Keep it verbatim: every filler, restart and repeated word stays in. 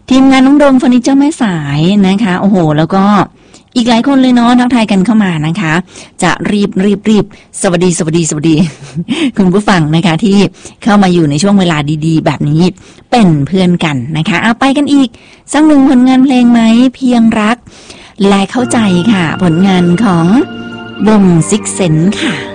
ทีมงานน้องโดมเฟอร์นิเจอร์แม่สายนะคะโอ้โหแล้วก็อีกหลายคนเลยเนาะทักทายกันเข้ามานะคะจะรีบรีบรีบสวัสดีสวัสดีสวัสดี คุณผู้ฟังนะคะที่เข้ามาอยู่ในช่วงเวลาดีๆแบบนี้เป็นเพื่อนกันนะคะเอาไปกันอีกสักหนึ่งผลงานเพลงไหมเพียงรักและเข้าใจค่ะผลงานของวงซิกเซนค่ะ